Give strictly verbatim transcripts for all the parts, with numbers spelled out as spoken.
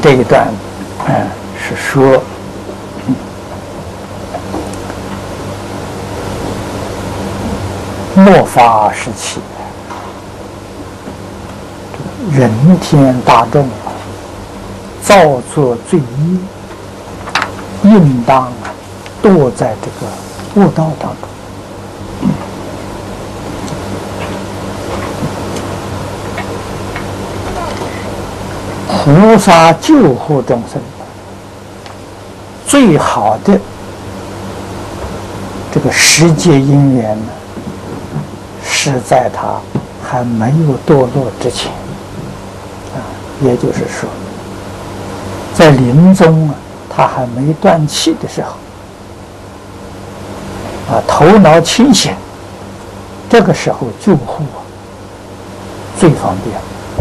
这一段，嗯，是说，嗯，末法时期，人天大众造作罪业，应当堕在这个恶道当中。菩萨救护众生最好的这个世界因缘呢，是在他还没有堕落之前啊，也就是说，在临终啊，他还没断气的时候啊，头脑清醒，这个时候救护啊最方便。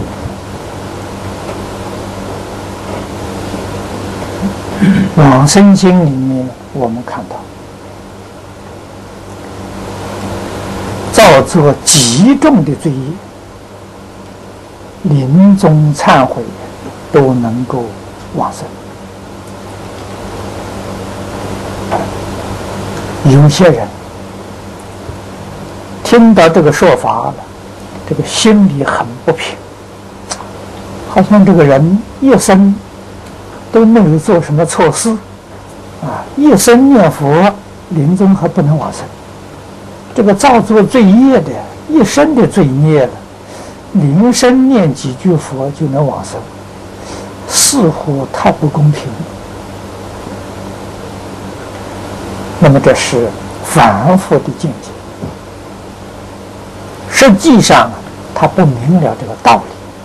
往生经里面我们看到，造作极重的罪业，临终忏悔都能够往生。有些人听到这个说法了，这个心里很不平，好像这个人一生都没有做什么错事，啊，一生念佛，临终还不能往生。这个造作罪业的，一生的罪孽了，临生念几句佛就能往生，似乎太不公平了。那么这是凡夫的境界，实际上他不明了这个道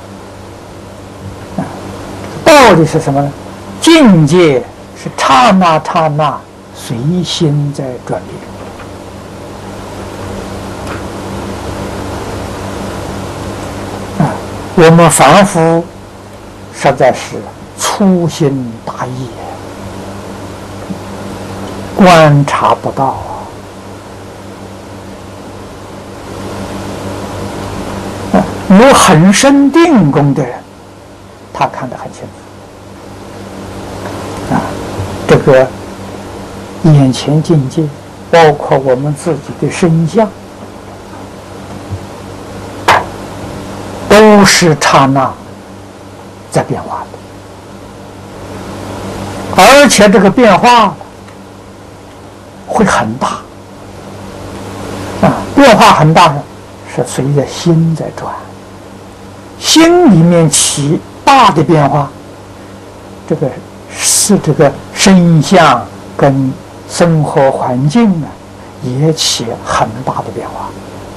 理。啊，道理是什么呢？境界是刹那刹那随心在转变。啊，我们凡夫实在是粗心大意，观察不到啊。啊，有很深定功的人，他看得很清楚。这个眼前境界，包括我们自己的身相，都是刹那在变化的，而且这个变化会很大啊！变化很大是随着心在转，心里面起大的变化，这个是这个身相跟生活环境呢，也起很大的变化。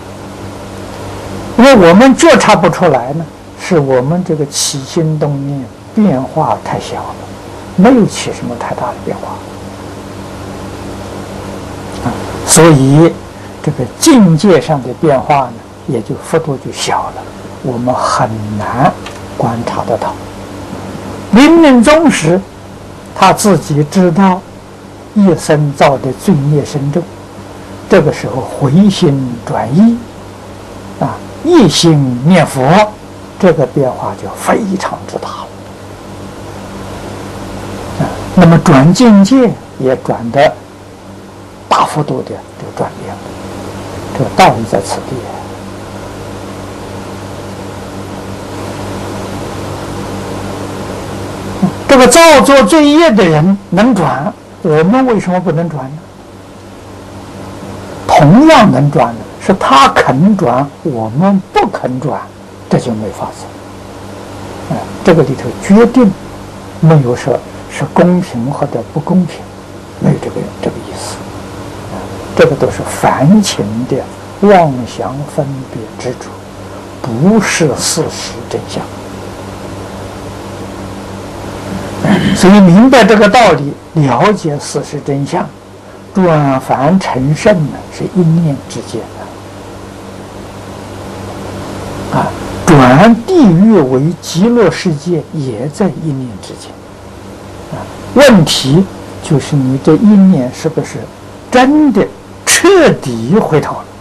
因为我们觉察不出来呢，是我们这个起心动念变化太小了，没有起什么太大的变化。啊，所以这个境界上的变化呢，也就幅度就小了，我们很难观察得到。临命终时，他自己知道一生造的罪孽深重，这个时候回心转意啊，一心念佛，这个变化就非常之大了啊。那么转境界也转得大幅度的这个转变了，这个道理在此地。这个造作罪业的人能转，我们为什么不能转呢？同样能转的是他肯转，我们不肯转，这就没法子。哎，这个里头决定没有说是公平或者不公平，没有这个这个意思。这个都是凡情的妄想分别执着，不是事实真相。所以明白这个道理，了解事实真相，转凡成圣呢，是一念之间的啊，转地狱为极乐世界也在一念之间啊。问题就是你这一念是不是真的彻底回头了？